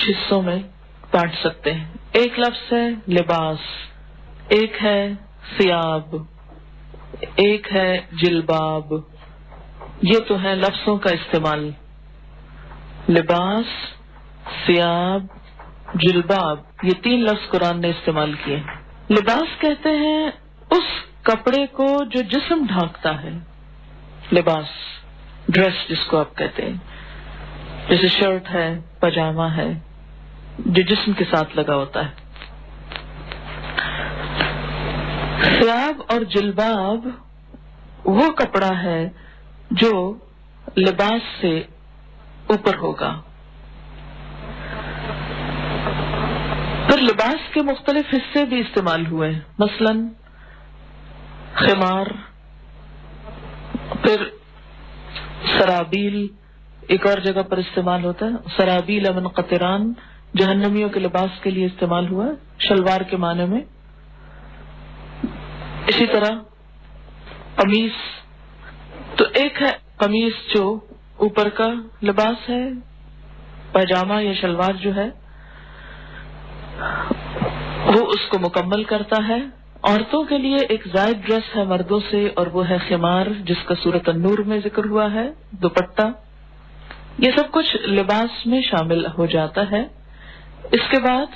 کچھ حصوں میں بانٹ سکتے ہیں. ایک لفظ ہے لباس، ایک ہے ثیاب، ایک ہے جلباب. یہ تو ہے لفظوں کا استعمال. لباس، ثیاب، جلباب، یہ 3 لفظ قرآن نے استعمال کیے. لباس کہتے ہیں اس کپڑے کو جو جسم ڈھانکتا ہے. لباس، ڈریس جس کو آپ کہتے ہیں، جیسے شرٹ ہے، پاجامہ ہے، جو جسم کے ساتھ لگا ہوتا ہے. ثیاب اور جلباب وہ کپڑا ہے جو لباس سے اوپر ہوگا. پھر لباس کے مختلف حصے بھی استعمال ہوئے، مثلا خمار، پھر سرابیل ایک اور جگہ پر استعمال ہوتا ہے. سرابیل من قطران جہنمیوں کے لباس کے لیے استعمال ہوا، شلوار کے معنی میں. اسی طرح قمیص، تو ایک ہے قمیص جو اوپر کا لباس ہے، پاجامہ یا شلوار جو ہے وہ اس کو مکمل کرتا ہے. عورتوں کے لیے ایک زائد ڈریس ہے مردوں سے، اور وہ ہے خمار جس کا سورۃ النور میں ذکر ہوا ہے، دوپٹہ. یہ سب کچھ لباس میں شامل ہو جاتا ہے. اس کے بعد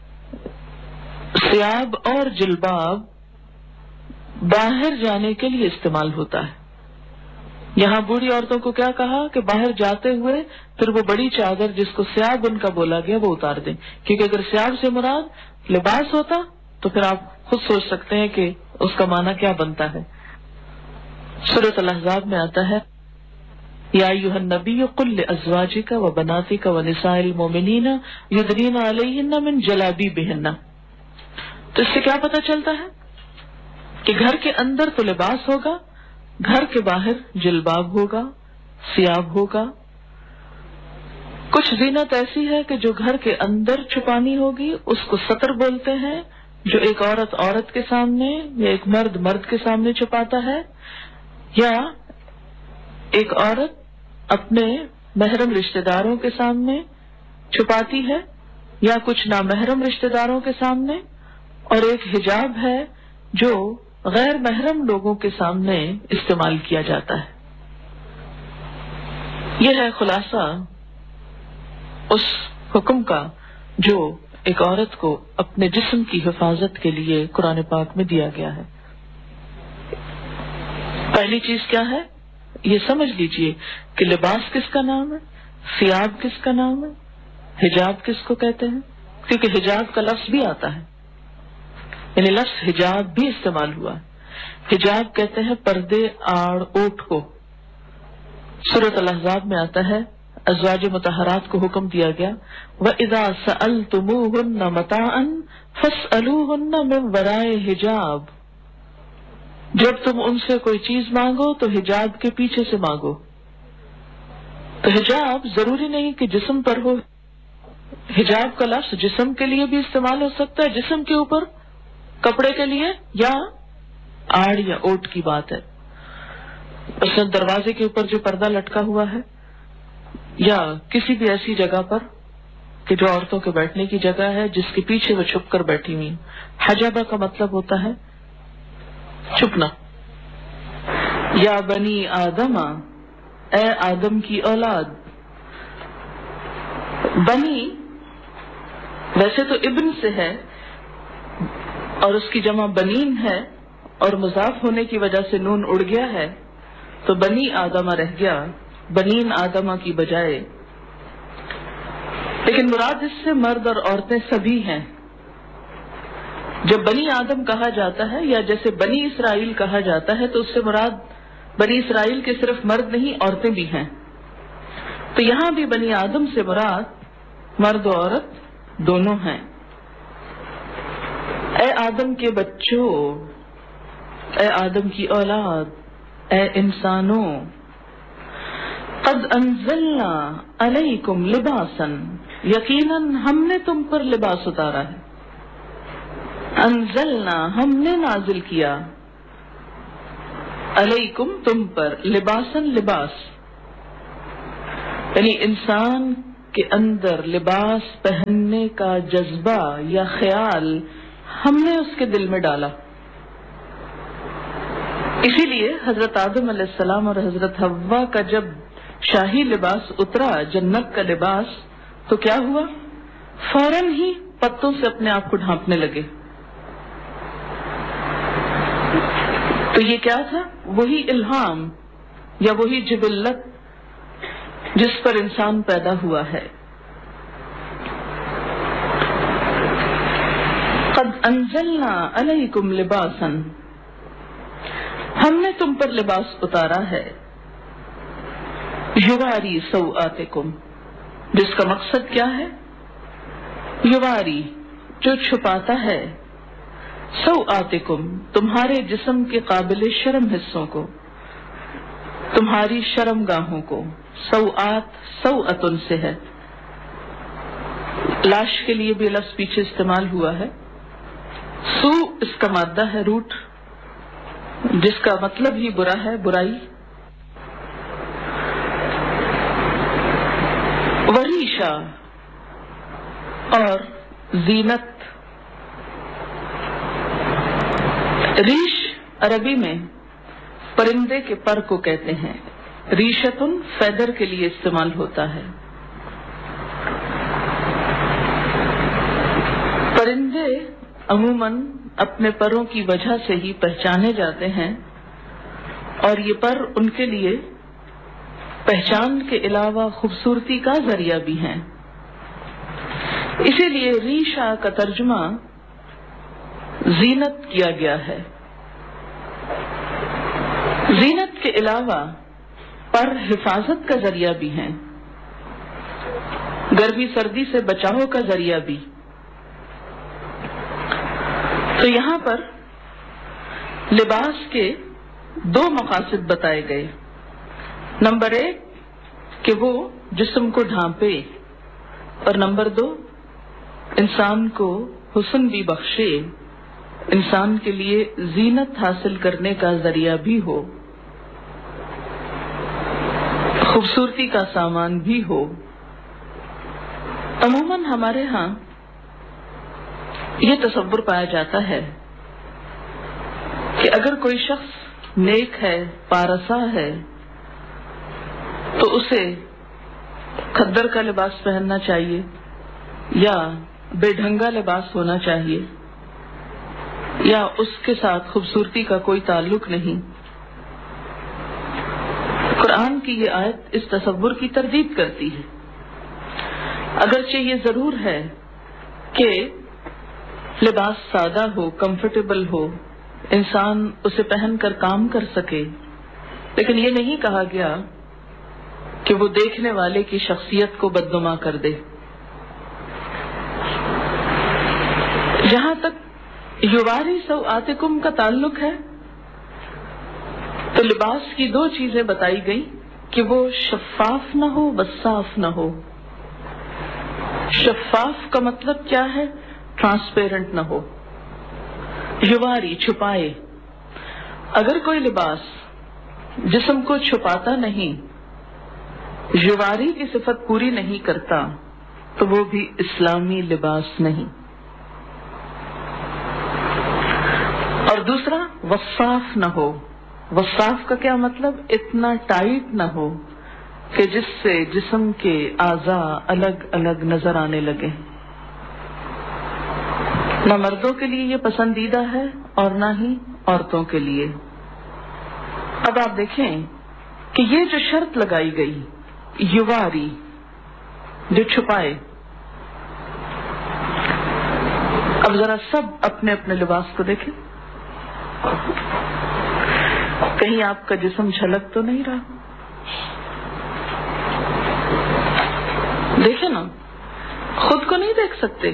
ثیاب اور جلباب باہر جانے کے لیے استعمال ہوتا ہے. یہاں بوڑھی عورتوں کو کیا کہا کہ باہر جاتے ہوئے پھر وہ بڑی چادر جس کو ثیاب ان کا بولا گیا وہ اتار دیں، کیونکہ اگر ثیاب سے مراد لباس ہوتا تو پھر آپ خود سوچ سکتے ہیں کہ اس کا معنی کیا بنتا ہے. سورۃ الاحزاب میں آتا ہے یا ایھا النبی قل لازواجک وبناتک ونساء المؤمنین یدنین علیہن من جلابیبہن. تو اس سے کیا پتہ چلتا ہے کہ گھر کے اندر تو لباس ہوگا، گھر کے باہر جلباب ہوگا، ثیاب ہوگا. کچھ زینت ایسی ہے کہ جو گھر کے اندر چھپانی ہوگی، اس کو ستر بولتے ہیں، جو ایک عورت عورت کے سامنے یا ایک مرد مرد کے سامنے چھپاتا ہے، یا ایک عورت اپنے محرم رشتہ داروں کے سامنے چھپاتی ہے، یا کچھ نامحرم رشتہ داروں کے سامنے. اور ایک حجاب ہے جو غیر محرم لوگوں کے سامنے استعمال کیا جاتا ہے. یہ ہے خلاصہ اس حکم کا جو ایک عورت کو اپنے جسم کی حفاظت کے لیے قرآن پاک میں دیا گیا ہے. پہلی چیز کیا ہے یہ سمجھ لیجئے کہ لباس کس کا نام ہے، ثیاب کس کا نام ہے، حجاب کس کو کہتے ہیں. کیونکہ حجاب کا لفظ بھی آتا ہے، یعنی لفظ حجاب بھی استعمال ہوا. حجاب کہتے ہیں پردے آڑ اوٹ کو. سورۃ الاحزاب میں آتا ہے ازواج مطہرات کو حکم دیا گیا وَإِذَا سَأَلْتُمُوهُنَّ مَتَاعًا فَاسْأَلُوهُنَّ مِنْ وَرَاءِ حِجَاب. جب تم ان سے کوئی چیز مانگو تو حجاب کے پیچھے سے مانگو. تو حجاب ضروری نہیں کہ جسم پر ہو. حجاب کا لفظ جسم کے لیے بھی استعمال ہو سکتا ہے، جسم کے اوپر کپڑے کے لیے، یا آڑ یا اوٹ کی بات ہے. مثلا دروازے کے اوپر جو پردہ لٹکا ہوا ہے، یا کسی بھی ایسی جگہ پر کہ جو عورتوں کے بیٹھنے کی جگہ ہے جس کے پیچھے وہ چھپ کر بیٹھی ہوئی. حجبہ کا مطلب ہوتا ہے چھپنا. یا بنی آدم، اے آدم کی اولاد. بنی ویسے تو ابن سے ہے اور اس کی جمع بنین ہے، اور مضاف ہونے کی وجہ سے نون اڑ گیا ہے تو بنی آدمہ رہ گیا بنین آدمہ کی بجائے. لیکن مراد اس سے مرد اور عورتیں سبھی ہیں. جب بنی آدم کہا جاتا ہے یا جیسے بنی اسرائیل کہا جاتا ہے تو اس سے مراد بنی اسرائیل کے صرف مرد نہیں عورتیں بھی ہیں. تو یہاں بھی بنی آدم سے مراد مرد و عورت دونوں ہیں. اے آدم کے بچوں، اے آدم کی اولاد، اے انسانوں، قد انزلنا علیکم لباسا، یقیناً ہم نے تم پر لباس اتارا ہے. انزلنا ہم نے نازل کیا، علیکم تم پر، لباسن لباس، یعنی انسان کے اندر لباس پہننے کا جذبہ یا خیال ہم نے اس کے دل میں ڈالا. اسی لیے حضرت آدم علیہ السلام اور حضرت حوا کا جب شاہی لباس اترا، جنت کا لباس، تو کیا ہوا؟ فوراً ہی پتوں سے اپنے آپ کو ڈھانپنے لگے. تو یہ کیا تھا؟ وہی الہام یا وہی جبلت جس پر انسان پیدا ہوا ہے. قد انزلنا علیکم لباسا، ہم نے تم پر لباس اتارا ہے، یواری سوآتکم، جس کا مقصد کیا ہے؟ یواری، جو چھپاتا ہے، سوآتکم، تمہارے جسم کے قابل شرم حصوں کو، تمہاری شرم گاہوں کو. سوآت سوأتن سے ہے. لاش کے لیے بھی لفظ پیچھے استعمال ہوا ہے. سو اس کا مادہ ہے، روٹ، جس کا مطلب ہی برا ہے، برائی. وریشا، اور زینت. ریش عربی میں پرندے کے پر کو کہتے ہیں. ریشتن فیدر کے لیے استعمال ہوتا ہے. پرندے عموماً اپنے پروں کی وجہ سے ہی پہچانے جاتے ہیں، اور یہ پر ان کے لیے پہچان کے علاوہ خوبصورتی کا ذریعہ بھی ہیں. اسی لیے ریشا کا ترجمہ زینت کیا گیا ہے. زینت کے علاوہ پر حفاظت کا ذریعہ بھی ہیں، گرمی سردی سے بچاؤ کا ذریعہ بھی. تو یہاں پر لباس کے دو مقاصد بتائے گئے. نمبر 1 کہ وہ جسم کو ڈھانپے، اور نمبر 2 انسان کو حسن بھی بخشے، انسان کے لیے زینت حاصل کرنے کا ذریعہ بھی ہو، خوبصورتی کا سامان بھی ہو. عموماً ہمارے ہاں یہ تصور پایا جاتا ہے کہ اگر کوئی شخص نیک ہے، پارسا ہے، تو اسے کھدر کا لباس پہننا چاہیے یا بے ڈھنگا لباس ہونا چاہیے، یا اس کے ساتھ خوبصورتی کا کوئی تعلق نہیں. قرآن کی یہ آیت اس تصور کی تردید کرتی ہے. اگرچہ یہ ضرور ہے کہ لباس سادہ ہو، کمفرٹیبل ہو، انسان اسے پہن کر کام کر سکے، لیکن یہ نہیں کہا گیا کہ وہ دیکھنے والے کی شخصیت کو بدنما کر دے. جہاں تک یواری سوآتکم کا تعلق ہے، تو لباس کی 2 چیزیں بتائی گئی کہ وہ شفاف نہ ہو، وصاف نہ ہو. شفاف کا مطلب کیا ہے؟ ٹرانسپیرنٹ نہ ہو. یواری، چھپائے. اگر کوئی لباس جسم کو چھپاتا نہیں، یواری کی صفت پوری نہیں کرتا، تو وہ بھی اسلامی لباس نہیں. اور دوسرا، وصاف نہ ہو. وصاف کا کیا مطلب؟ اتنا ٹائٹ نہ ہو کہ جس سے جسم کے اعضاء الگ الگ نظر آنے لگے. نہ مردوں کے لیے یہ پسندیدہ ہے اور نہ ہی عورتوں کے لیے. اب آپ دیکھیں کہ یہ جو شرط لگائی گئی، یواری، جو چھپائے. اب ذرا سب اپنے اپنے لباس کو دیکھیں، کہیں آپ کا جسم جھلک تو نہیں رہا؟ دیکھیں نا، خود کو نہیں دیکھ سکتے،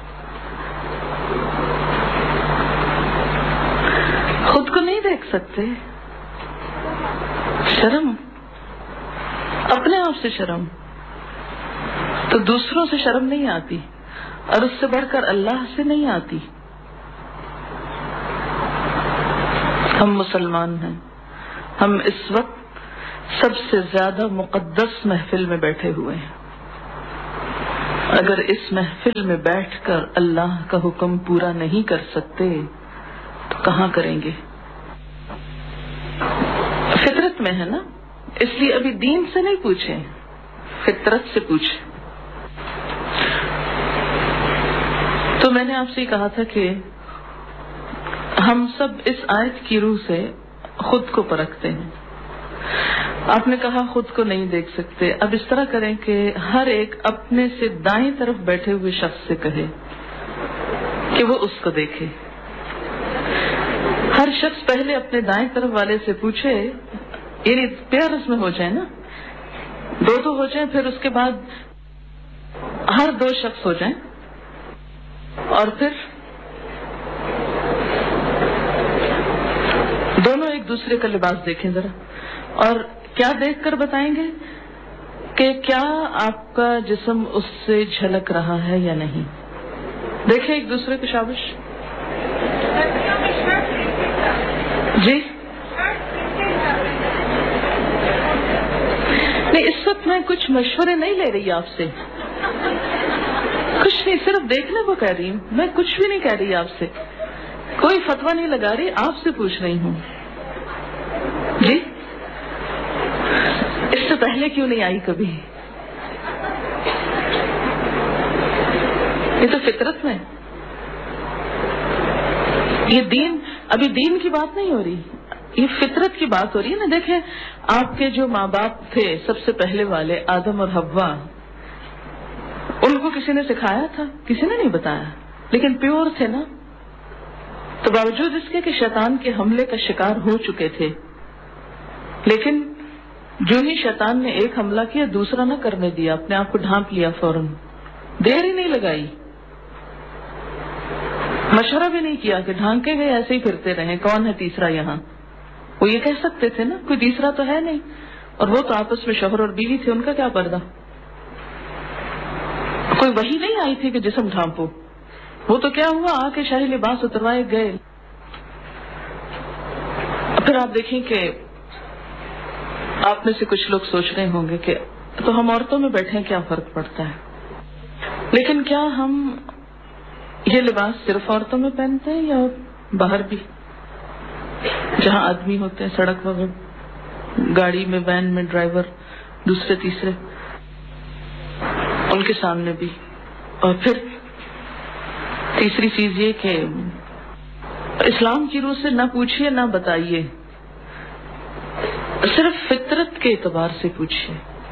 خود کو نہیں دیکھ سکتے. شرم، اپنے آپ سے شرم، تو دوسروں سے شرم نہیں آتی، اور اس سے بڑھ کر اللہ سے نہیں آتی. ہم مسلمان ہیں، ہم اس وقت سب سے زیادہ مقدس محفل میں بیٹھے ہوئے ہیں. اگر اس محفل میں بیٹھ کر اللہ کا حکم پورا نہیں کر سکتے تو کہاں کریں گے؟ فطرت میں ہے نا، اس لیے ابھی دین سے نہیں پوچھیں، فطرت سے پوچھیں۔ تو میں نے آپ سے کہا تھا کہ ہم سب اس آیت کی روح سے خود کو پرکھتے ہیں۔ آپ نے کہا خود کو نہیں دیکھ سکتے، اب اس طرح کریں کہ ہر ایک اپنے سے دائیں طرف بیٹھے ہوئے شخص سے کہے کہ وہ اس کو دیکھے۔ ہر شخص پہلے اپنے دائیں طرف والے سے پوچھے، یعنی پیئرز میں ہو جائے نا، دو ہو جائیں، پھر اس کے بعد ہر دو شخص ہو جائیں، اور پھر دونوں ایک دوسرے کا لباس دیکھیں ذرا، اور کیا دیکھ کر بتائیں گے کہ کیا آپ کا جسم اس سے جھلک رہا ہے یا نہیں۔ دیکھیں ایک دوسرے کو، شابش جی۔ نہیں، اس وقت میں کچھ مشورے نہیں لے رہی آپ سے، کچھ نہیں، صرف دیکھنے کو کہہ رہی ہوں، میں کچھ بھی نہیں کہہ رہی آپ سے، کوئی فتویٰ نہیں لگا رہی، آپ سے پوچھ رہی ہوں جی۔ اس سے پہلے کیوں نہیں آئی کبھی؟ یہ تو فطرت میں، یہ دین، ابھی دین کی بات نہیں ہو رہی، یہ فطرت کی بات ہو رہی ہے نا۔ دیکھیں آپ کے جو ماں باپ تھے سب سے پہلے والے، آدم اور حوا، ان کو کسی نے سکھایا تھا؟ کسی نے نہیں بتایا، لیکن پیور تھے نا۔ تو باوجود اس کے کہ شیطان کے حملے کا شکار ہو چکے تھے، لیکن جو ہی شیطان نے ایک حملہ کیا دوسرا نہ کرنے دیا، اپنے آپ کو ڈھانپ لیا فوراً، دیر ہی نہیں لگائی، مشورہ بھی نہیں کیا کہ ڈھانکے گئے ایسے ہی پھرتے رہے، کون ہے تیسرا یہاں؟ وہ یہ کہہ سکتے تھے نا کوئی تیسرا تو ہے نہیں، اور وہ تو آپس میں شوہر اور بیوی تھے، ان کا کیا پردہ؟ کوئی وحی نہیں آئی تھی کہ جسم ڈھانپو، وہ تو کیا ہوا، آ کے شاہی لباس اتروائے گئے۔ پھر آپ دیکھیں کہ آپ میں سے کچھ لوگ سوچ رہے ہوں گے کہ تو ہم عورتوں میں بیٹھے کیا فرق پڑتا ہے؟ لیکن کیا ہم یہ لباس صرف عورتوں میں پہنتے ہیں یا باہر بھی، جہاں آدمی ہوتے ہیں، سڑک وغیرہ، گاڑی میں، وین میں، ڈرائیور، دوسرے تیسرے، ان کے سامنے بھی؟ اور پھر تیسری چیز یہ کہ اسلام کی روح سے نہ پوچھیے نہ بتائیے، صرف فطرت کے اعتبار سے پوچھیے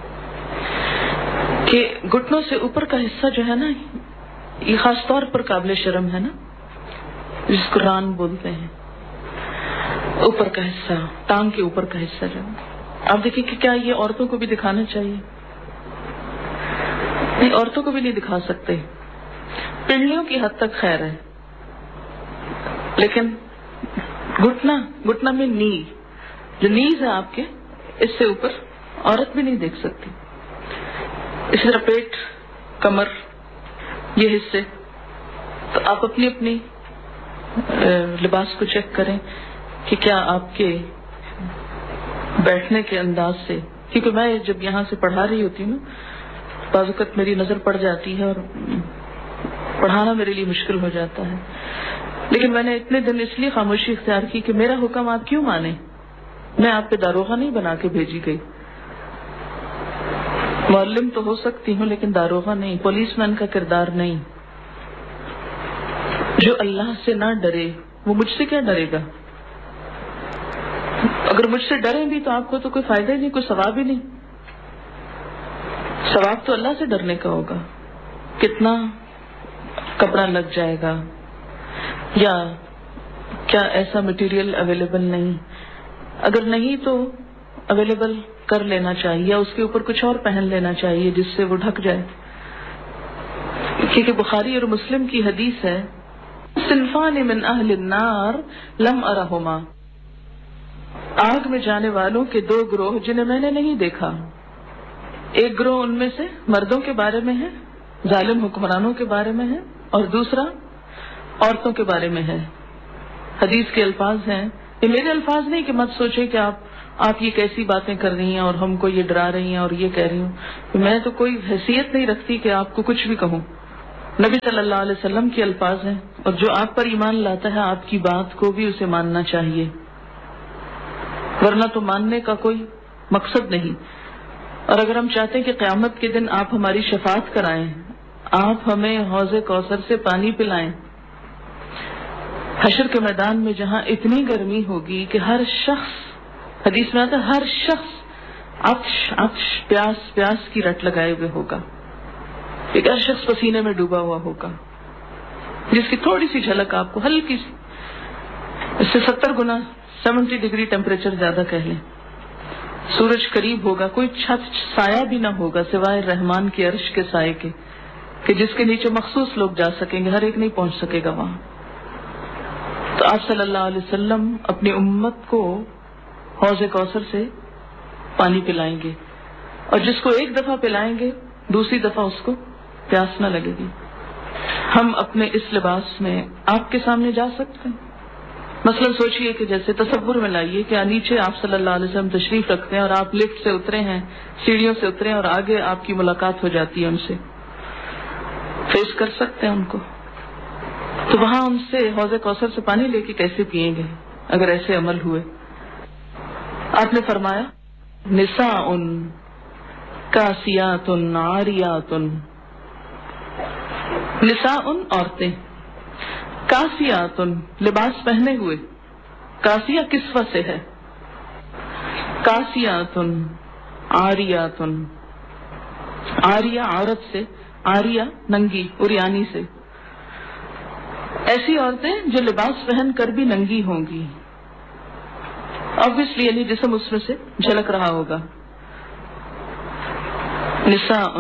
کہ گھٹنوں سے اوپر کا حصہ جو ہے نا، یہ خاص طور پر قابل شرم ہے نا، جس کو ران بولتے ہیں، اوپر کا حصہ، ٹانگ کے اوپر کا حصہ جو آپ دیکھیں کہ کیا یہ عورتوں کو بھی دکھانا چاہیے؟ نہیں، عورتوں کو بھی نہیں دکھا سکتے، پنڈلیوں کی حد تک خیر ہے، لیکن گھٹنا میں نی، جو نیز ہے آپ کے، اس سے اوپر عورت بھی نہیں دیکھ سکتی۔ اسی طرح پیٹ، کمر، یہ حصے، تو آپ اپنی اپنی لباس کو چیک کریں کہ کیا آپ کے بیٹھنے کے انداز سے، کیونکہ میں جب یہاں سے پڑھا رہی ہوتی ہوں بعض اوقات میری نظر پڑ جاتی ہے اور پڑھانا میرے لیے مشکل ہو جاتا ہے، لیکن میں نے اتنے دن اس لیے خاموشی اختیار کی کہ میرا حکم آپ کیوں مانیں؟ میں آپ پہ داروغہ نہیں بنا کے بھیجی گئی، معلم تو ہو سکتی ہوں لیکن داروغہ نہیں، پولیس مین کا کردار نہیں۔ جو اللہ سے نہ ڈرے وہ مجھ سے کیا ڈرے گا؟ اگر مجھ سے ڈریں بھی تو آپ کو تو کوئی فائدہ ہی نہیں، کوئی ثواب ہی نہیں، ثواب تو اللہ سے ڈرنے کا ہوگا۔ کتنا کپڑا لگ جائے گا، یا کیا ایسا مٹیریل اویلیبل نہیں، اگر نہیں تو اویلیبل کر لینا چاہیے، یا اس کے اوپر کچھ اور پہن لینا چاہیے جس سے وہ ڈھک جائے، کیونکہ بخاری اور مسلم کی حدیث ہے، صنفان من اہل النار لم ارہما، آگ میں جانے والوں کے دو گروہ جنہیں میں نے نہیں دیکھا، ایک گروہ ان میں سے مردوں کے بارے میں ہے، ظالم حکمرانوں کے بارے میں ہے، اور دوسرا عورتوں کے بارے میں ہے۔ حدیث کے الفاظ ہیں، یہ میرے الفاظ نہیں کہ مت سوچے کہ آپ آپ یہ کیسی باتیں کر رہی ہیں اور ہم کو یہ ڈرا رہی ہیں اور یہ کہہ رہی ہوں. میں تو کوئی حیثیت نہیں رکھتی کہ آپ کو کچھ بھی کہوں. نبی صلی اللہ علیہ وسلم کے الفاظ ہیں، اور جو آپ پر ایمان لاتا ہے آپ کی بات کو بھی اسے ماننا چاہیے، ورنہ تو ماننے کا کوئی مقصد نہیں. اور اگر ہم چاہتے ہیں کہ قیامت کے دن آپ ہماری شفاعت کرائیں، آپ ہمیں حوض کوثر سے پانی پلائیں، حشر کے میدان میں جہاں اتنی گرمی ہوگی کہ ہر شخص، حدیث میں آتا ہے ہر شخص عطش عطش پیاس پیاس کی رٹ لگائے ہوئے ہوگا، ایک ہر شخص پسینے میں ڈوبا ہوا ہوگا، جس کی تھوڑی سی جھلک آپ کو ہلکی سی، اس سے 70 گنا 70 ڈگری ٹیمپریچر زیادہ کہہ لیں. سورج قریب ہوگا، کوئی چھت سایہ بھی نہ ہوگا سوائے رحمان کے عرش کے سائے کے، کہ جس کے نیچے مخصوص لوگ جا سکیں گے، ہر ایک نہیں پہنچ سکے گا وہاں. تو آپ صلی اللہ علیہ وسلم اپنی امت کو حوض کوثر سے پانی پلائیں گے، اور جس کو ایک دفعہ پلائیں گے دوسری دفعہ اس کو پیاس نہ لگے گی. ہم اپنے اس لباس میں آپ کے سامنے جا سکتے ہیں. مثلا سوچئے کہ جیسے تصور میں لائیے کہ نیچے آپ صلی اللہ علیہ وسلم تشریف رکھتے ہیں اور آپ لفٹ سے اترے ہیں، سیڑھیوں سے اترے ہیں، اور آگے آپ کی ملاقات ہو جاتی ہے ان سے. فیس کر سکتے ہیں ان کو؟ تو وہاں ان سے حوض کوثر سے پانی لے کے کیسے پیئیں گے اگر ایسے عمل ہوئے؟ آپ نے فرمایا نساء کاسیات عاریات، نساء عورتیں، کاسیات لباس پہنے ہوئے، کاسیہ کسوہ سے ہے، کاسیات عاریات، عاریہ عورت سے، عاریہ ننگی عریانی سے، ایسی عورتیں جو لباس پہن کر بھی ننگی ہوں گی، obviously یعنی جسم اس میں سے جھلک رہا ہوگا. نساء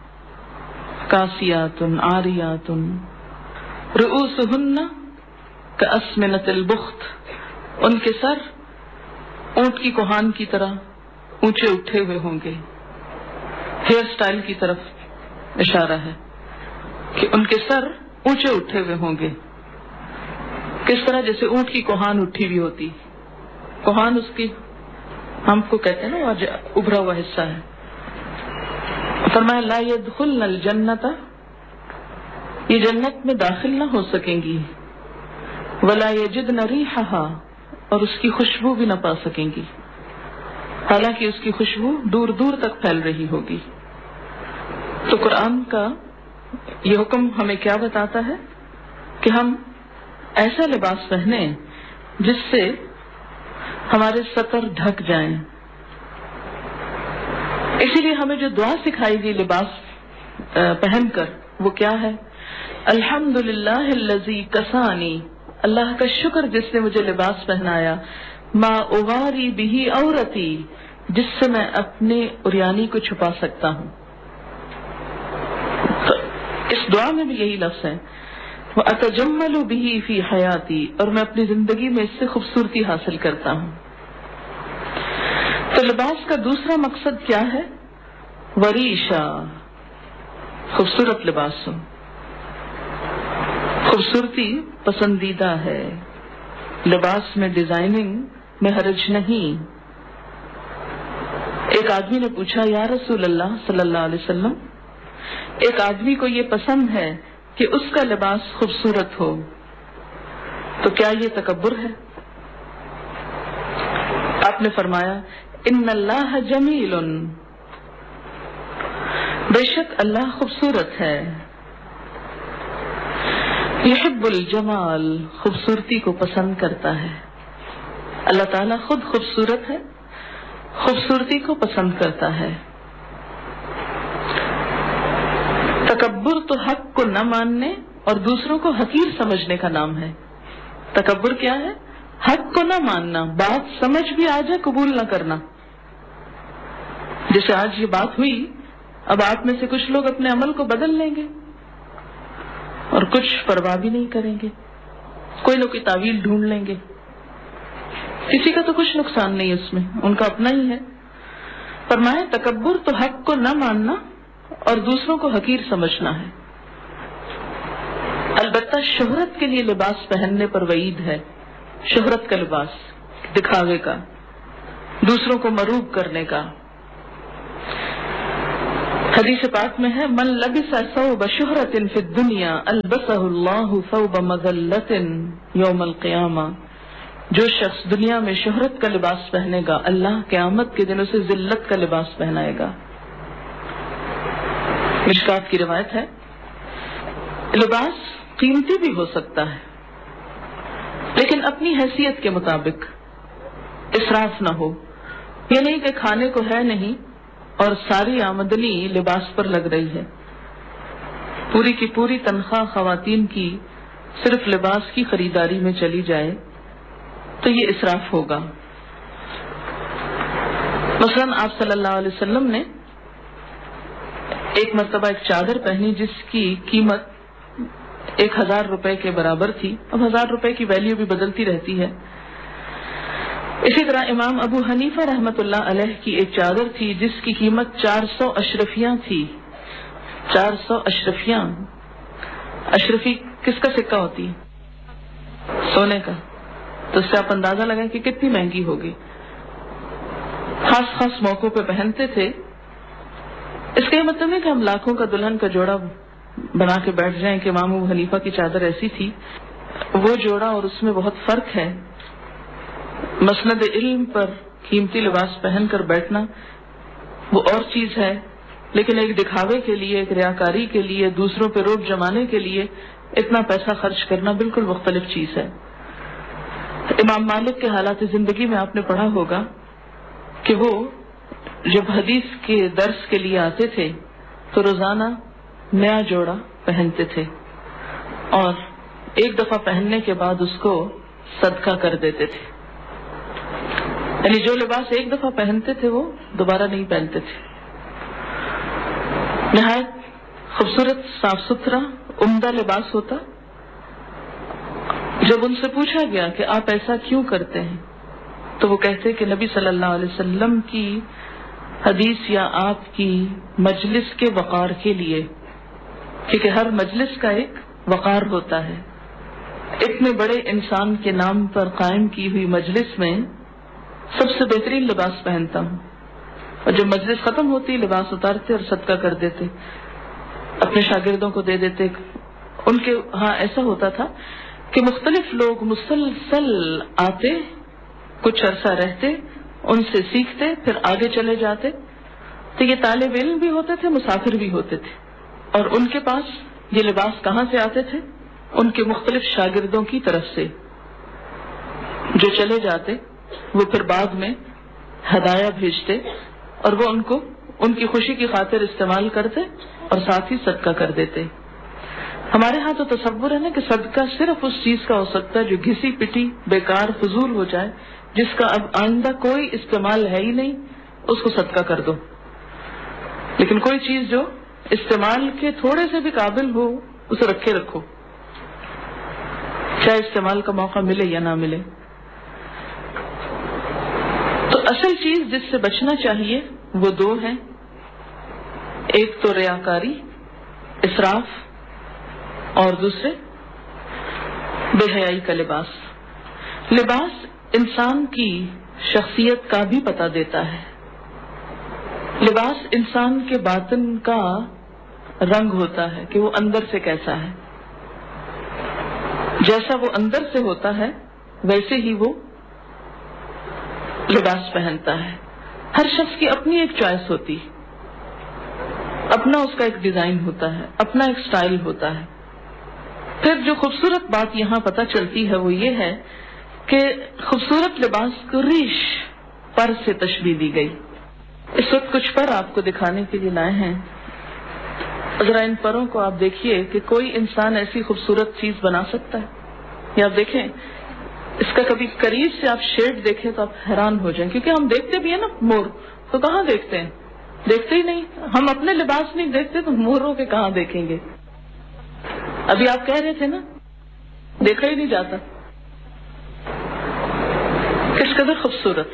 کاسیات عاریات رؤوسہن کأسمنۃ البخت، ان کے سر اونٹ کی کوہان کی طرح اونچے اٹھے ہوئے ہوں گے. ہیئر سٹائل کی طرف اشارہ ہے کہ ان کے سر اونچے اٹھے ہوئے ہوں گے. کس طرح؟ جیسے اونٹ کی کوہان اٹھی ہوئی ہوتی. کوہان اس کی ہم کو کہتے ہیں نا آج ابھرا ہوا حصہ ہے. فرمایا لا يدخلن الجنت، یہ جنت میں داخل نہ ہو سکیں گی، ولا یجدن ریحھا، اور اس کی خوشبو بھی نہ پا سکیں گی، حالانکہ اس کی خوشبو دور دور تک پھیل رہی ہوگی. تو قرآن کا یہ حکم ہمیں کیا بتاتا ہے کہ ہم ایسا لباس پہنیں جس سے ہمارے سطر ڈھک جائیں. اسی لیے ہمیں جو دعا سکھائی گئی لباس پہن کر وہ کیا ہے؟ الحمدللہ الذی کسانی، اللہ کا شکر جس نے مجھے لباس پہنایا، ما اغاری بہ عورتی، جس سے میں اپنے عریانی کو چھپا سکتا ہوں. تو اس دعا میں بھی یہی لفظ ہے وَأَتَجَمَّلُ بِهِ فِي حَيَاتِي، اور میں اپنی زندگی میں اس سے خوبصورتی حاصل کرتا ہوں. تو لباس کا دوسرا مقصد کیا ہے؟ وریشا، خوبصورت لباس ہو. خوبصورتی پسندیدہ ہے، لباس میں ڈیزائننگ میں حرج نہیں. ایک آدمی نے پوچھا یا رسول اللہ صلی اللہ علیہ وسلم، ایک آدمی کو یہ پسند ہے کہ اس کا لباس خوبصورت ہو، تو کیا یہ تکبر ہے؟ آپ نے فرمایا ان اللہ جمیل، بے شک اللہ خوبصورت ہے. یحب الجمال، خوبصورتی کو پسند کرتا ہے. اللہ تعالیٰ خود خوبصورت ہے، خوبصورتی کو پسند کرتا ہے. تکبر تو حق کو نہ ماننے اور دوسروں کو حقیر سمجھنے کا نام ہے. تکبر کیا ہے؟ حق کو نہ ماننا، بات سمجھ بھی آ جائے قبول نہ کرنا. جیسے آج یہ بات ہوئی، اب آپ میں سے کچھ لوگ اپنے عمل کو بدل لیں گے اور کچھ پرواہ بھی نہیں کریں گے، کوئی نہ کوئی تعویل ڈھونڈ لیں گے. کسی کا تو کچھ نقصان نہیں اس میں، ان کا اپنا ہی ہے. فرمایا تکبر تو حق کو نہ ماننا اور دوسروں کو حقیر سمجھنا ہے. البتہ شہرت کے لیے لباس پہننے پر وعید ہے. شہرت کا لباس، دکھاوے کا، دوسروں کو مروب کرنے کا. حدیث پاک میں ہے من لبس ثوب شہرت فی الدنیا البسہ اللہ ثوب مذلت یوم القیامہ. جو شخص دنیا میں شہرت کا لباس پہنے گا اللہ قیامت کے دن اسے ذلت کا لباس پہنائے گا. مشکات کی روایت ہے. لباس قیمتی بھی ہو سکتا ہے لیکن اپنی حیثیت کے مطابق، اسراف نہ ہو. یہ نہیں کہ کھانے کو ہے نہیں اور ساری آمدنی لباس پر لگ رہی ہے. پوری کی پوری تنخواہ خواتین کی صرف لباس کی خریداری میں چلی جائے تو یہ اسراف ہوگا. مثلاً آپ صلی اللہ علیہ وسلم نے ایک مرتبہ ایک چادر پہنی جس کی قیمت 1000 روپے کے برابر تھی. اب 1000 روپے کی ویلیو بھی بدلتی رہتی ہے. اسی طرح امام ابو حنیفہ رحمۃ اللہ علیہ کی ایک چادر تھی جس کی قیمت 400 اشرفیاں تھی. 400 اشرفیاں. اشرفی کس کا سکہ ہوتی ہے؟ سونے کا. تو اس سے آپ اندازہ لگائیں کہ کتنی مہنگی ہوگی. خاص موقعوں پہ پہنتے تھے. اس کا یہ مطلب نہیں کہ ہم لاکھوں کا دلہن کا جوڑا بنا کے بیٹھ جائیں کہ امام ابو حنیفہ کی چادر ایسی تھی. وہ جوڑا اور اس میں بہت فرق ہے. مسند علم پر قیمتی لباس پہن کر بیٹھنا وہ اور چیز ہے، لیکن ایک دکھاوے کے لیے، ایک ریاکاری کے لیے، دوسروں پہ روب جمانے کے لیے اتنا پیسہ خرچ کرنا بالکل مختلف چیز ہے. امام مالک کے حالات زندگی میں آپ نے پڑھا ہوگا کہ وہ جب حدیث کے درس کے لیے آتے تھے تو روزانہ نیا جوڑا پہنتے تھے اور ایک دفعہ پہننے کے بعد اس کو صدقہ کر دیتے تھے. یعنی جو لباس ایک دفعہ پہنتے تھے وہ دوبارہ نہیں پہنتے تھے. نہایت خوبصورت، صاف ستھرا، عمدہ لباس ہوتا. جب ان سے پوچھا گیا کہ آپ ایسا کیوں کرتے ہیں تو وہ کہتے کہ نبی صلی اللہ علیہ وسلم کی حدیث یا آپ کی مجلس کے وقار کے لیے، کیونکہ ہر مجلس کا ایک وقار ہوتا ہے. اتنے بڑے انسان کے نام پر قائم کی ہوئی مجلس میں سب سے بہترین لباس پہنتا ہوں. اور جب مجلس ختم ہوتی لباس اتارتے اور صدقہ کر دیتے، اپنے شاگردوں کو دے دیتے. ان کے ہاں ایسا ہوتا تھا کہ مختلف لوگ مسلسل آتے، کچھ عرصہ رہتے، ان سے سیکھتے، پھر آگے چلے جاتے. تو یہ طالب علم بھی ہوتے تھے، مسافر بھی ہوتے تھے. اور ان کے پاس یہ لباس کہاں سے آتے تھے؟ ان کے مختلف شاگردوں کی طرف سے جو چلے جاتے. وہ پھر بعد میں ہدایہ بھیجتے اور وہ ان کو ان کی خوشی کی خاطر استعمال کرتے اور ساتھ ہی صدقہ کر دیتے. ہمارے ہاں تو تصور ہے نا کہ صدقہ صرف اس چیز کا ہو سکتا ہے جو گھسی پٹی، بیکار، فضول ہو جائے، جس کا اب آئندہ کوئی استعمال ہے ہی نہیں، اس کو صدقہ کر دو. لیکن کوئی چیز جو استعمال کے تھوڑے سے بھی قابل ہو اسے رکھے رکھو، چاہے استعمال کا موقع ملے یا نہ ملے. تو اصل چیز جس سے بچنا چاہیے وہ دو ہیں. ایک تو ریاکاری، اسراف، اور دوسرے بے حیائی کا لباس. لباس انسان کی شخصیت کا بھی پتہ دیتا ہے. لباس انسان کے باطن کا رنگ ہوتا ہے کہ وہ اندر سے کیسا ہے. جیسا وہ اندر سے ہوتا ہے ویسے ہی وہ لباس پہنتا ہے. ہر شخص کی اپنی ایک چوائس ہوتی، اپنا اس کا ایک ڈیزائن ہوتا ہے، اپنا ایک سٹائل ہوتا ہے. پھر جو خوبصورت بات یہاں پتہ چلتی ہے وہ یہ ہے کہ خوبصورت لباس کو ریش، پر سے تشبیہ دی گئی. اس وقت کچھ پر آپ کو دکھانے کے لیے لائے ہیں. ذرا ان پروں کو آپ دیکھیے کہ کوئی انسان ایسی خوبصورت چیز بنا سکتا ہے. یا آپ دیکھیں اس کا کبھی قریب سے آپ شیڈ دیکھیں تو آپ حیران ہو جائیں، کیونکہ ہم دیکھتے بھی ہیں نا مور، تو کہاں دیکھتے ہیں؟ دیکھتے ہی نہیں. ہم اپنے لباس نہیں دیکھتے تو موروں کے کہاں دیکھیں گے؟ ابھی آپ کہہ رہے تھے نا دیکھا ہی نہیں جاتا. کس قدر خوبصورت،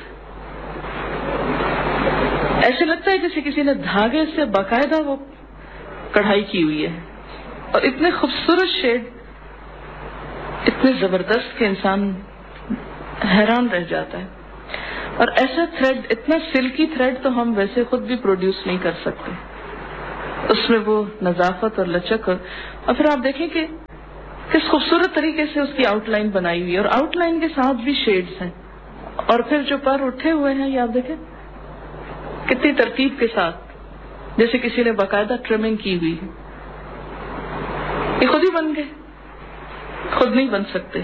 ایسے لگتا ہے جیسے کسی نے دھاگے سے باقاعدہ وہ کڑھائی کی ہوئی ہے. اور اتنے خوبصورت شیڈ، اتنے زبردست کہ انسان حیران رہ جاتا ہے. اور ایسا تھریڈ، اتنا سلکی تھریڈ تو ہم ویسے خود بھی پروڈیوس نہیں کر سکتے. اس میں وہ نظافت اور لچک، اور پھر آپ دیکھیں کہ کس خوبصورت طریقے سے اس کی آؤٹ لائن بنائی ہوئی ہے، اور آؤٹ لائن کے ساتھ بھی شیڈز ہیں. اور پھر جو پر اٹھے ہوئے ہیں یہ آپ دیکھیں کتنی ترتیب کے ساتھ، جیسے کسی نے باقاعدہ ٹرمنگ کی ہوئی ہے. یہ خود ہی بن گئے، خود نہیں بن سکتے.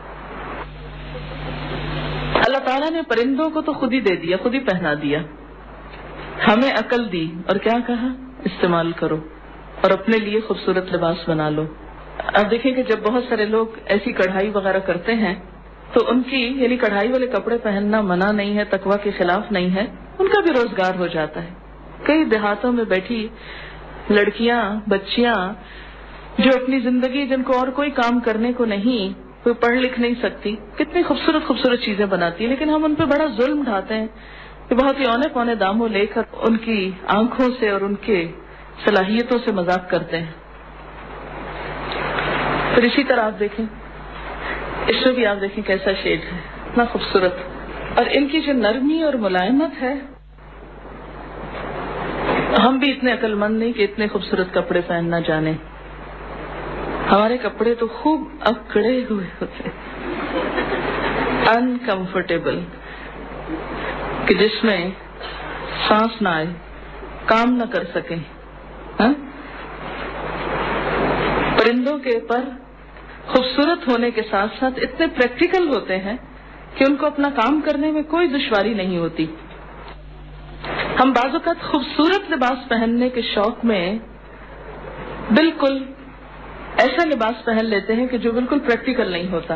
اللہ تعالیٰ نے پرندوں کو تو خود ہی دے دیا، خود ہی پہنا دیا. ہمیں عقل دی اور کیا کہا؟ استعمال کرو اور اپنے لیے خوبصورت لباس بنا لو. اب دیکھیں کہ جب بہت سارے لوگ ایسی کڑھائی وغیرہ کرتے ہیں تو ان کی یعنی کڑھائی والے کپڑے پہننا منع نہیں ہے، تقویٰ کے خلاف نہیں ہے، ان کا بھی روزگار ہو جاتا ہے. کئی دیہاتوں میں بیٹھی لڑکیاں، بچیاں جو اپنی زندگی، جن کو اور کوئی کام کرنے کو نہیں، کوئی پڑھ لکھ نہیں سکتی، کتنی خوبصورت خوبصورت چیزیں بناتی ہیں، لیکن ہم ان پہ بڑا ظلم ڈھاتے ہیں کہ بہت ہی اونے پونے داموں لے کر ان کی آنکھوں سے اور ان کے صلاحیتوں سے مذاق کرتے ہیں. پھر اسی طرح آپ دیکھیں، اس میں بھی آپ دیکھیں کیسا شیڈ ہے، اتنا خوبصورت. اور ان کی جو نرمی اور ملائمت ہے، ہم بھی اتنے عقل مند نہیں کہ اتنے خوبصورت کپڑے پہننا جانے. ہمارے کپڑے تو خوب اکڑے ہوئے ہوتے، انکمفرٹیبل، کہ جس میں سانس نہ آئے، کام نہ کر سکیں. پرندوں کے پر خوبصورت ہونے کے ساتھ ساتھ اتنے پریکٹیکل ہوتے ہیں کہ ان کو اپنا کام کرنے میں کوئی دشواری نہیں ہوتی. ہم بعض اوقات خوبصورت لباس پہننے کے شوق میں بالکل ایسا لباس پہن لیتے ہیں کہ جو بالکل پریکٹیکل نہیں ہوتا.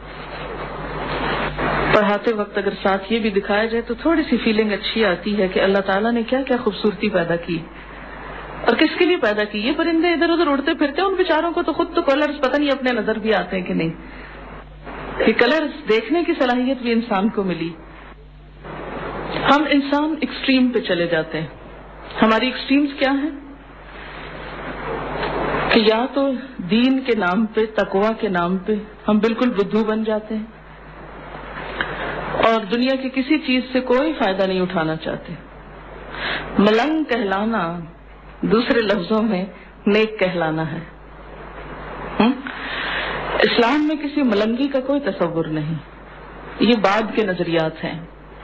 پڑھاتے وقت اگر ساتھ یہ بھی دکھایا جائے تو تھوڑی سی فیلنگ اچھی آتی ہے کہ اللہ تعالیٰ نے کیا کیا خوبصورتی پیدا کی اور کس کے لیے پیدا کی. یہ پرندے ادھر ادھر اڑتے پھرتے ہیں، ان بیچاروں کو تو خود تو کلرز پتہ نہیں اپنے نظر بھی آتے ہیں کہ نہیں. یہ کلرز دیکھنے کی صلاحیت بھی انسان کو ملی. ہم انسان ایکسٹریم پہ چلے جاتے ہیں. ہماری ایکسٹریمز کیا ہیں کہ یا تو دین کے نام پہ، تقویٰ کے نام پہ ہم بالکل بدھو بن جاتے ہیں اور دنیا کی کسی چیز سے کوئی فائدہ نہیں اٹھانا چاہتے. ملنگ کہلانا دوسرے لفظوں میں نیک کہلانا ہے. اسلام میں کسی ملنگی کا کوئی تصور نہیں، یہ بعد کے نظریات ہیں.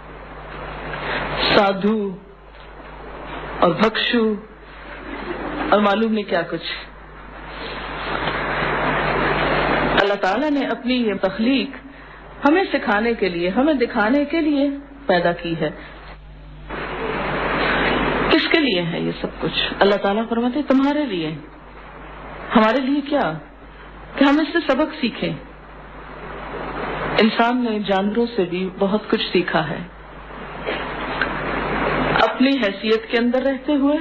سادھو اور بھکشو اور معلوم نہیں کیا کچھ. اللہ تعالیٰ نے اپنی یہ تخلیق ہمیں سکھانے کے لیے، ہمیں دکھانے کے لیے پیدا کی ہے. کس کے لیے ہے یہ سب کچھ؟ اللہ تعالیٰ فرماتے ہیں تمہارے لیے. ہمارے لیے کیا؟ کہ ہم اس سے سبق سیکھیں. انسان نے جانوروں سے بھی بہت کچھ سیکھا ہے. اپنی حیثیت کے اندر رہتے ہوئے،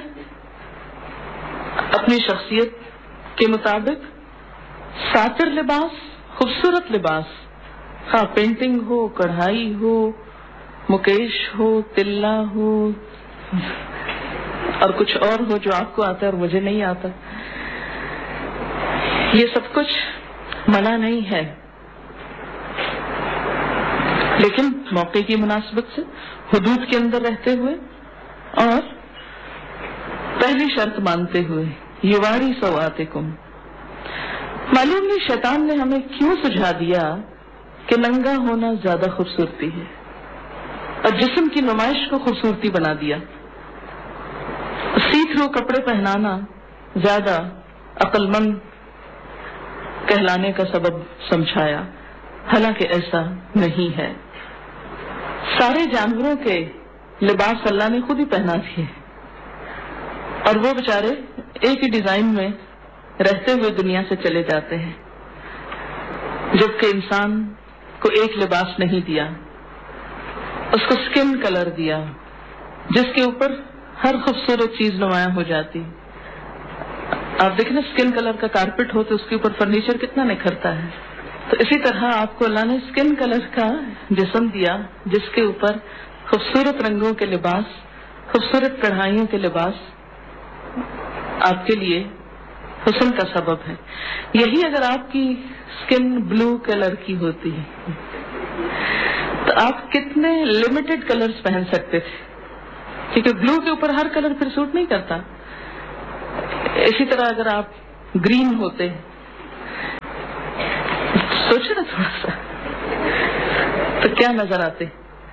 اپنی شخصیت کے مطابق ساتر لباس، خوبصورت لباس، ہاں پینٹنگ ہو، کڑھائی ہو، مکیش ہو، تلا ہو اور کچھ اور ہو جو آپ کو آتا ہے اور مجھے نہیں آتا، یہ سب کچھ منع نہیں ہے. لیکن موقع کی مناسبت سے، حدود کے اندر رہتے ہوئے اور پہلی شرط مانتے ہوئے، یواری سوآتکم. معلوم نہیں شیطان نے ہمیں کیوں سجھا دیا کہ ننگا ہونا زیادہ خوبصورتی ہے اور جسم کی نمائش کو خوبصورتی بنا دیا. سی تھرو کپڑے پہنانا زیادہ عقل مند کہلانے کا سبب سمجھایا، حالانکہ ایسا نہیں ہے. سارے جانوروں کے لباس اللہ نے خود ہی پہنا دیے اور وہ بیچارے ایک ہی ڈیزائن میں رہتے ہوئے دنیا سے چلے جاتے ہیں، جبکہ انسان کو ایک لباس نہیں دیا، اس کو سکن کلر دیا جس کے اوپر ہر خوبصورت چیز نمایاں ہو جاتی. آپ دیکھیں نا سکن کلر کا کارپیٹ ہو تو اس کے اوپر فرنیچر کتنا نکھرتا ہے. تو اسی طرح آپ کو اللہ نے سکن کلر کا جسم دیا جس کے اوپر خوبصورت رنگوں کے لباس، خوبصورت کڑھائیوں کے لباس آپ کے لیے حسن کا سبب ہے. یہی اگر آپ کی سکن بلو کلر کی ہوتی تو آپ کتنے لمیٹڈ کلرز پہن سکتے تھے، کیونکہ بلو کے اوپر ہر کلر پھر سوٹ نہیں کرتا. اسی طرح اگر آپ گرین ہوتے، سوچے نا تھوڑا سا، تو کیا نظر آتے.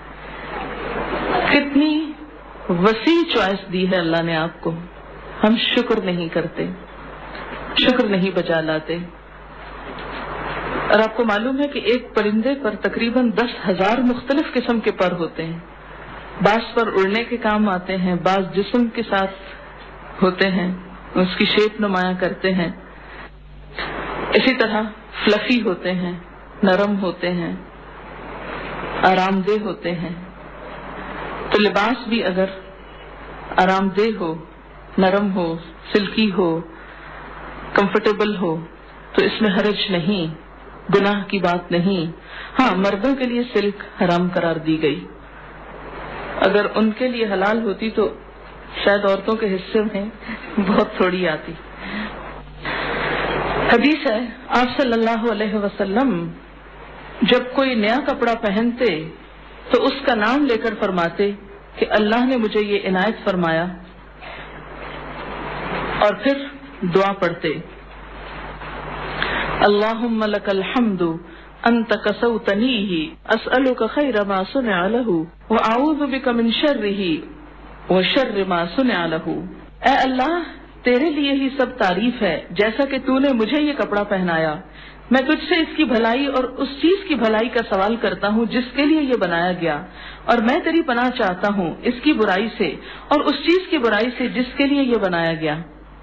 کتنی وسیع چوائس دی ہے اللہ نے آپ کو، ہم شکر نہیں کرتے، شکر نہیں بجا لاتے. اور آپ کو معلوم ہے کہ ایک پرندے پر تقریباً 10,000 مختلف قسم کے پر ہوتے ہیں. بعض پر اڑنے کے کام آتے ہیں، بعض جسم کے ساتھ ہوتے ہیں، اس کی شیپ نمایاں کرتے ہیں. اسی طرح فلفی ہوتے ہیں، نرم ہوتے ہیں، آرام دہ ہوتے ہیں. تو لباس بھی اگر آرام دہ ہو، نرم ہو، سلکی ہو، کمفرٹیبل ہو تو اس میں حرج نہیں، گناہ کی بات نہیں. ہاں، مردوں کے لیے سلک حرام قرار دی گئی. اگر ان کے لیے حلال ہوتی تو شاید عورتوں کے حصے میں بہت تھوڑی آتی. حدیث ہے آپ صلی اللہ علیہ وسلم جب کوئی نیا کپڑا پہنتے تو اس کا نام لے کر فرماتے کہ اللہ نے مجھے یہ عنایت فرمایا، اور پھر دعا پڑھتے اللہم لک الحمد انت کسوتنیہ اسألک خیر ما صنع لہ واعوذ بک من شرہ وشر ما صنع لہ. اے اللہ، تیرے لیے ہی سب تعریف ہے، جیسا کہ تو نے مجھے یہ کپڑا پہنایا، میں تجھ سے اس کی بھلائی اور اس چیز کی بھلائی کا سوال کرتا ہوں جس کے لیے یہ بنایا گیا، اور میں تیری پناہ چاہتا ہوں اس کی برائی سے اور اس چیز کی برائی سے جس کے لیے یہ بنایا گیا.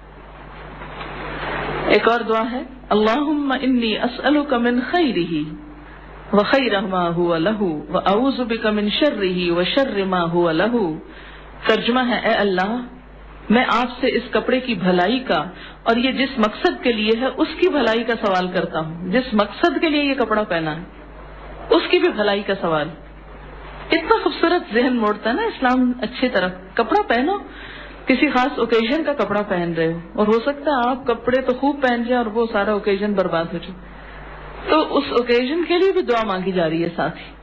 ایک اور دعا ہے اللہم انی اسألک من خیرہ وخیر ما ہوا لہ واعوذ بک من شرہ وشر ما ہوا لہ. ترجمہ ہے اے اللہ، میں آپ سے اس کپڑے کی بھلائی کا اور یہ جس مقصد کے لیے ہے اس کی بھلائی کا سوال کرتا ہوں. جس مقصد کے لیے یہ کپڑا پہنا ہے اس کی بھی بھلائی کا سوال. اتنا خوبصورت ذہن موڑتا ہے نا اسلام اچھی طرح. کپڑا پہنو، کسی خاص اوکیزن کا کپڑا پہن رہے ہو، اور ہو سکتا ہے آپ کپڑے تو خوب پہن جائیں اور وہ سارا اوکیزن برباد ہو جائے، تو اس اوکیزن کے لیے بھی دعا مانگی جا رہی ہے. ساتھ ہی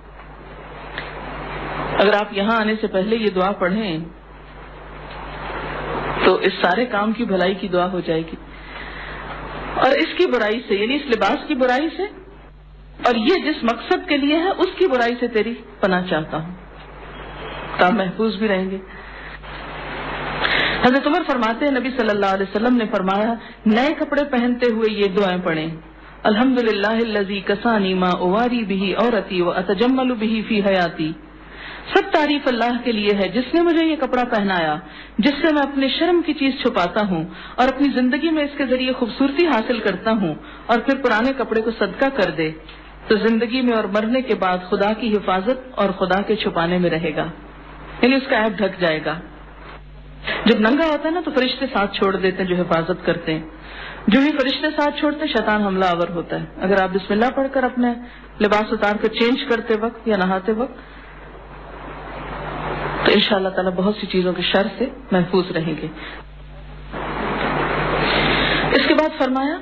اگر آپ یہاں آنے سے پہلے یہ دعا پڑھیں تو اس سارے کام کی بھلائی کی دعا ہو جائے گی. اور اس کی برائی سے، یعنی اس لباس کی برائی سے اور یہ جس مقصد کے لیے ہے اس کی برائی سے تیری پناہ چاہتا ہوں، کام محفوظ بھی رہیں گے. حضرت عمر فرماتے ہیں نبی صلی اللہ علیہ وسلم نے فرمایا نئے کپڑے پہنتے ہوئے یہ دعائیں پڑھیں الحمدللہ الذی کسانی ما اواری بہ عورتی واتجمل بہ فی حیاتی. سب تعریف اللہ کے لیے ہے جس نے مجھے یہ کپڑا پہنایا جس سے میں اپنے شرم کی چیز چھپاتا ہوں اور اپنی زندگی میں اس کے ذریعے خوبصورتی حاصل کرتا ہوں. اور پھر پرانے کپڑے کو صدقہ کر دے تو زندگی میں اور مرنے کے بعد خدا کی حفاظت اور خدا کے چھپانے میں رہے گا، یعنی اس کا عیب ڈھک جائے گا. جب ننگا ہوتا ہے نا تو فرشتے ساتھ چھوڑ دیتے ہیں جو حفاظت کرتے ہیں. جو ہی فرشتے ساتھ چھوڑتے شیطان حملہ آور ہوتا ہے. اگر آپ بسم اللہ پڑھ کر اپنے لباس اتار کر چینج کرتے وقت یا نہاتے وقت تو انشاءاللہ تعالیٰ بہت سی چیزوں کے شر سے محفوظ رہیں گے. اس کے بعد فرمایا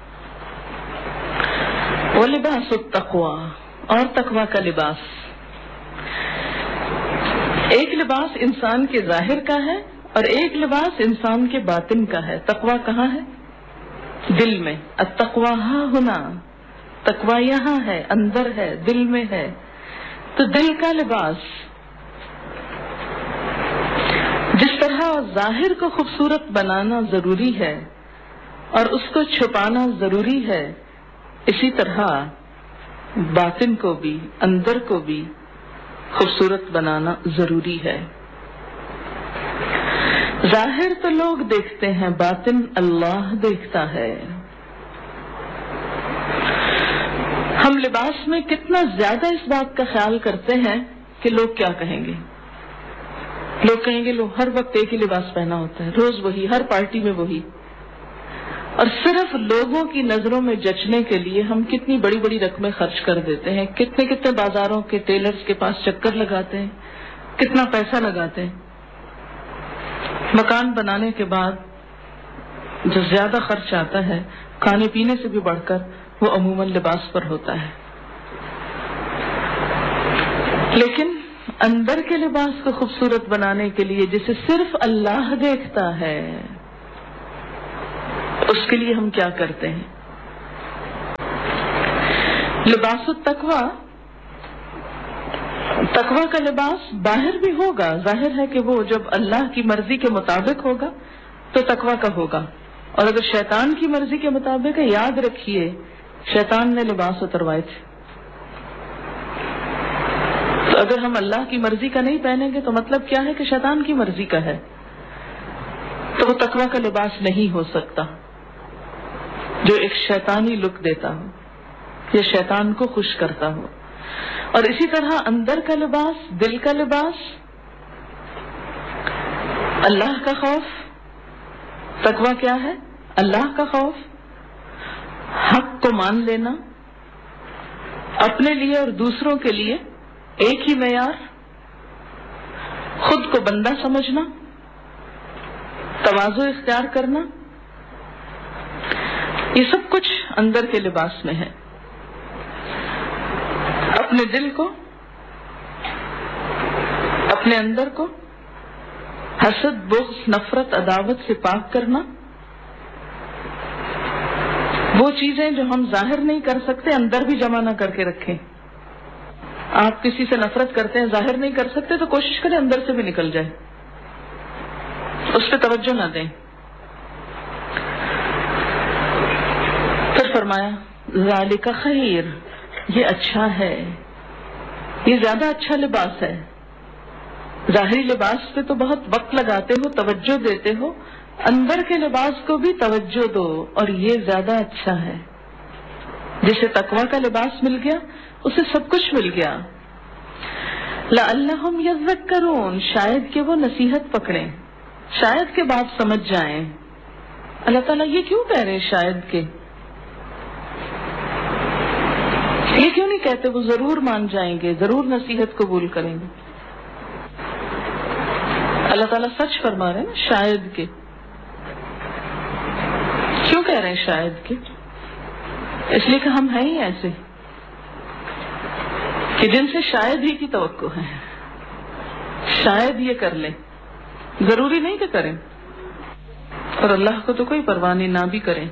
وَلِبَاسُ التَّقْوَى، اور تقویٰ کا لباس. ایک لباس انسان کے ظاہر کا ہے اور ایک لباس انسان کے باطن کا ہے. تقویٰ کہاں ہے؟ دل میں. التقویٰ ہاں ہونا، تقویٰ یہاں ہے، اندر ہے، دل میں ہے. تو دل کا لباس جس طرح ظاہر کو خوبصورت بنانا ضروری ہے اور اس کو چھپانا ضروری ہے، اسی طرح باطن کو بھی، اندر کو بھی خوبصورت بنانا ضروری ہے. ظاہر تو لوگ دیکھتے ہیں، باطن اللہ دیکھتا ہے. ہم لباس میں کتنا زیادہ اس بات کا خیال کرتے ہیں کہ لوگ کیا کہیں گے. لوگ کہیں گے لو ہر وقت ایک ہی لباس پہنا ہوتا ہے، روز وہی، ہر پارٹی میں وہی. اور صرف لوگوں کی نظروں میں جچنے کے لیے ہم کتنی بڑی بڑی رقمیں خرچ کر دیتے ہیں، کتنے کتنے بازاروں کے ٹیلرز کے پاس چکر لگاتے ہیں، کتنا پیسہ لگاتے ہیں. مکان بنانے کے بعد جو زیادہ خرچ آتا ہے کھانے پینے سے بھی بڑھ کر وہ عموماً لباس پر ہوتا ہے. لیکن اندر کے لباس کو خوبصورت بنانے کے لیے جسے صرف اللہ دیکھتا ہے، اس کے لیے ہم کیا کرتے ہیں؟ لباس التقویٰ، تقویٰ کا لباس باہر بھی ہوگا، ظاہر ہے کہ وہ جب اللہ کی مرضی کے مطابق ہوگا تو تقویٰ کا ہوگا، اور اگر شیطان کی مرضی کے مطابق ہے، یاد رکھیے شیطان نے لباس اتروائے تھے، تو اگر ہم اللہ کی مرضی کا نہیں پہنیں گے تو مطلب کیا ہے کہ شیطان کی مرضی کا ہے، تو وہ تقویٰ کا لباس نہیں ہو سکتا جو ایک شیطانی لک دیتا ہو یا شیطان کو خوش کرتا ہو۔ اور اسی طرح اندر کا لباس، دل کا لباس، اللہ کا خوف۔ تقویٰ کیا ہے؟ اللہ کا خوف، حق کو مان لینا، اپنے لیے اور دوسروں کے لیے ایک ہی معیار، خود کو بندہ سمجھنا، تواضع اختیار کرنا، یہ سب کچھ اندر کے لباس میں ہے۔ اپنے دل کو، اپنے اندر کو حسد، بغض، نفرت، عداوت سے پاک کرنا، وہ چیزیں جو ہم ظاہر نہیں کر سکتے اندر بھی جمع نہ کر کے رکھیں۔ آپ کسی سے نفرت کرتے ہیں، ظاہر نہیں کر سکتے تو کوشش کریں اندر سے بھی نکل جائے، اس پہ توجہ نہ دیں۔ پھر فرمایا ذالک خیر، یہ اچھا ہے، یہ زیادہ اچھا لباس ہے۔ ظاہری لباس پہ تو بہت وقت لگاتے ہو، توجہ دیتے ہو، اندر کے لباس کو بھی توجہ دو، اور یہ زیادہ اچھا ہے۔ جسے تقویٰ کا لباس مل گیا اسے سب کچھ مل گیا۔ لعلہم یذکرون، شاید کہ وہ نصیحت پکڑیں، شاید کہ بات سمجھ جائیں۔ اللہ تعالیٰ یہ کیوں کہہ رہے شاید کہ؟ یہ کیوں نہیں کہتے وہ ضرور مان جائیں گے، ضرور نصیحت قبول کریں گے؟ اللہ تعالیٰ سچ فرما رہے ہیں نا، شاید کہ۔ کیوں کہہ رہے ہیں شاید کہ؟ اس لیے کہ ہم ہیں ہی ایسے کہ جن سے شاید ہی کی توقع ہے، شاید یہ کر لیں، ضروری نہیں کہ کریں، اور اللہ کو تو کوئی پرواہ نہیں، نہ بھی کریں،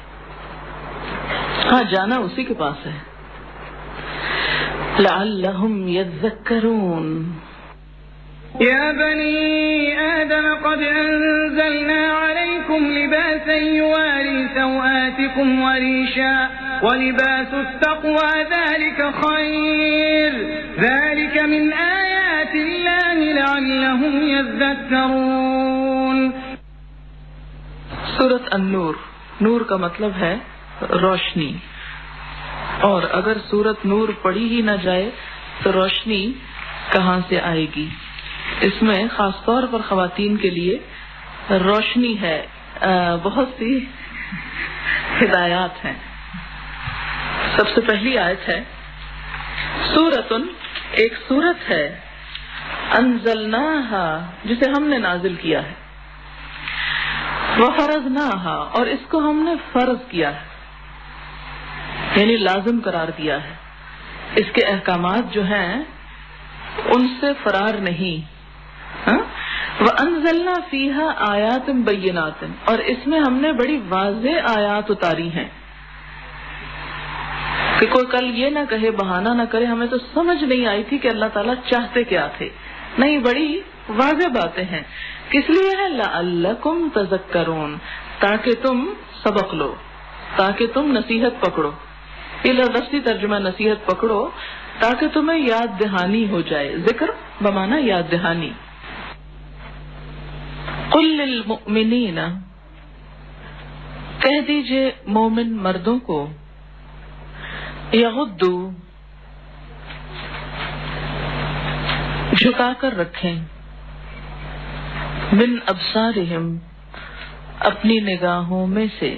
ہاں جانا اسی کے پاس ہے۔ لعلہم یذکرون۔ يا بني آدم قد أنزلنا عليكم لباسا يواري سوآتكم وريشا ولباس التقوى ذلك خير ذلك من آيات الله لعلهم يذكرون۔ سورۃ النور، نور کا مطلب ہے روشنی، اور اگر سورۃ نور پڑھی ہی نہ جائے تو روشنی کہاں سے آئے گی؟ اس میں خاص طور پر خواتین کے لیے روشنی ہے، بہت سی ہدایات ہیں۔ سب سے پہلی آیت ہے سورۃن، ایک سورت ہے، انزلناہا، جسے ہم نے نازل کیا ہے، وفرضناہا، اور اس کو ہم نے فرض کیا ہے، یعنی لازم قرار دیا ہے۔ اس کے احکامات جو ہیں ان سے فرار نہیں۔ وَأَنزَلْنَا فِيهَا آيَاتٍ بَيِّنَاتٍ، اور اس میں ہم نے بڑی واضح آیات اتاری ہیں کہ کوئی کل یہ نہ کہے، بہانہ نہ کرے ہمیں تو سمجھ نہیں آئی تھی کہ اللہ تعالیٰ چاہتے کیا تھے، نہیں، بڑی واضح باتیں ہیں۔ کس لیے ہے؟ لَعَلَّكُمْ تَذَكَّرُونَ، تاکہ تم سبق لو، تاکہ تم نصیحت پکڑو۔ یہ لفظی ترجمہ نصیحت پکڑو، تاکہ تمہیں یاد دہانی ہو جائے۔ ذکر بمانا یاد دہانی۔ قل للمؤمنین، کہہ دیجئے مومن مردوں کو، یغضوا، جھکا کر رکھیں، من ابصارہم، اپنی نگاہوں میں سے،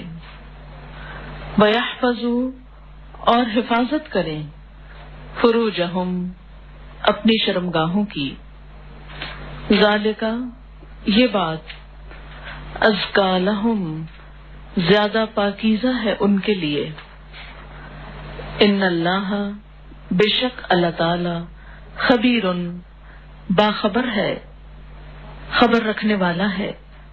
ویحفظوا، اور حفاظت کریں، فروجہم، اپنی شرمگاہوں کی، ذالکا، یہ بات، ازکا لہم، زیادہ پاکیزہ ہے ان کے لیے، ان اللہ، بے شک اللہ تعالی، خبیر باخبر ہے، خبر رکھنے والا ہے،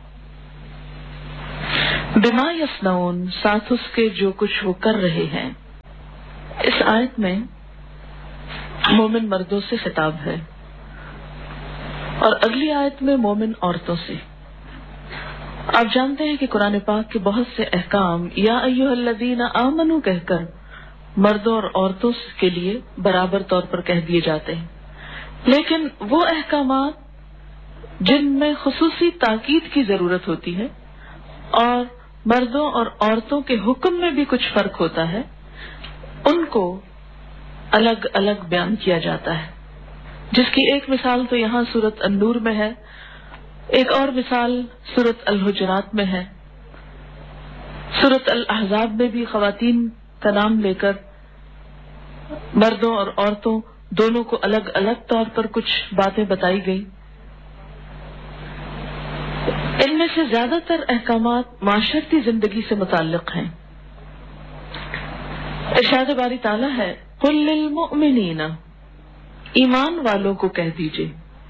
بما یصنعون ساتھ اس کے جو کچھ وہ کر رہے ہیں۔ اس آیت میں مومن مردوں سے خطاب ہے اور اگلی آیت میں مومن عورتوں سے۔ آپ جانتے ہیں کہ قرآن پاک کے بہت سے احکام یا ایھا الذین آمنوا کہہ کر مردوں اور عورتوں کے لیے برابر طور پر کہہ دیے جاتے ہیں، لیکن وہ احکامات جن میں خصوصی تاکید کی ضرورت ہوتی ہے اور مردوں اور عورتوں کے حکم میں بھی کچھ فرق ہوتا ہے، ان کو الگ الگ بیان کیا جاتا ہے، جس کی ایک مثال تو یہاں سورۃ النور میں ہے، ایک اور مثال سورۃ الحجرات میں ہے۔ سورۃ الاحزاب میں بھی خواتین کا نام لے کر مردوں اور عورتوں دونوں کو الگ الگ طور پر کچھ باتیں بتائی گئی۔ ان میں سے زیادہ تر احکامات معاشرتی زندگی سے متعلق ہیں۔ ارشاد باری تعالیٰ ہے قل للمؤمنین، ایمان والوں کو کہہ دیجئے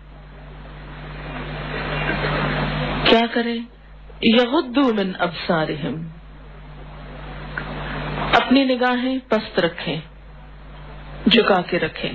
کیا کریں، یغضوا من ابصارہم، اپنی نگاہیں پست رکھیں، جھکا کے رکھیں۔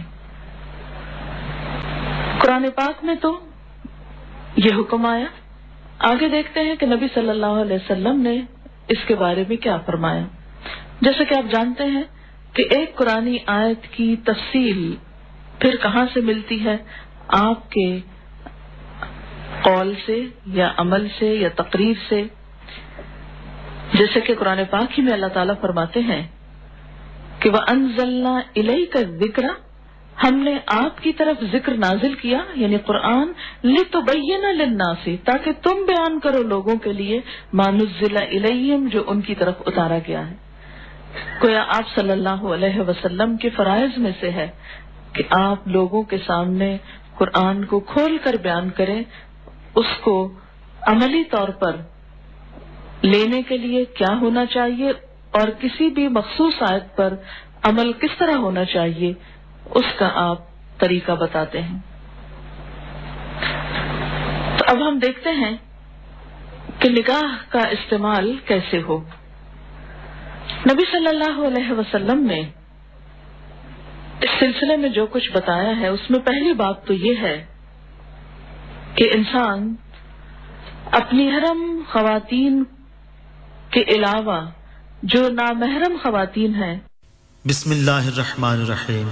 قرآن پاک میں تو یہ حکم آیا، آگے دیکھتے ہیں کہ نبی صلی اللہ علیہ وسلم نے اس کے بارے میں کیا فرمایا۔ جیسا کہ آپ جانتے ہیں کہ ایک قرآنی آیت کی تفصیل پھر کہاں سے ملتی ہے؟ آپ کے قول سے یا عمل سے یا تقریر سے، جیسے کہ قرآن پاک ہی میں اللہ تعالیٰ فرماتے ہیں کہ وَأَنزَلْنَا إِلَيْكَ الذِّكْرَ، ہم نے آپ کی طرف ذکر نازل کیا یعنی قرآن، لِتُبَيِّنَ لِلنَّاسِ، تاکہ تم بیان کرو لوگوں کے لیے، مَا نُزِّلَ إِلَيْهِمْ، جو ان کی طرف اتارا گیا ہے۔ گویا آپ صلی اللہ علیہ وسلم کے فرائض میں سے ہے کہ آپ لوگوں کے سامنے قرآن کو کھول کر بیان کریں، اس کو عملی طور پر لینے کے لیے کیا ہونا چاہیے اور کسی بھی مخصوص آیت پر عمل کس طرح ہونا چاہیے اس کا آپ طریقہ بتاتے ہیں۔ تو اب ہم دیکھتے ہیں کہ نکاح کا استعمال کیسے ہو۔ نبی صلی اللہ علیہ وسلم نے اس سلسلے میں جو کچھ بتایا ہے اس میں پہلی بات تو یہ ہے کہ انسان اپنی محرم خواتین کے علاوہ جو نامحرم خواتین ہیں۔ بسم اللہ الرحمن الرحیم۔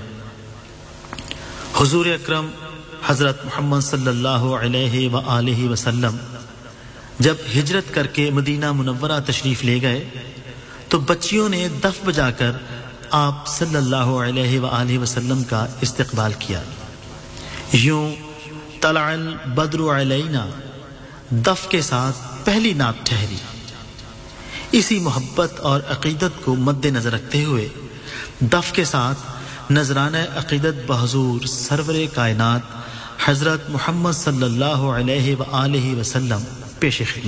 حضور اکرم حضرت محمد صلی اللہ علیہ وآلہ وسلم جب ہجرت کر کے مدینہ منورہ تشریف لے گئے تو بچیوں نے دف بجا کر آپ صلی اللہ علیہ وآلہ وسلم کا استقبال کیا۔ یوں طلع البدر علینا دف کے ساتھ پہلی نعت ٹھہری۔ اسی محبت اور عقیدت کو مد نظر رکھتے ہوئے دف کے ساتھ نذرانہ عقیدت بحضور سرور کائنات حضرت محمد صلی اللہ علیہ وآلہ وسلم پیش خدمت